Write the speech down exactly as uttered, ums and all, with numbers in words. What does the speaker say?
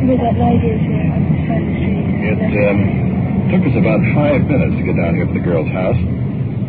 Where that lady is here, on the side of the street. It um, took us about five minutes to get down here to the girl's house.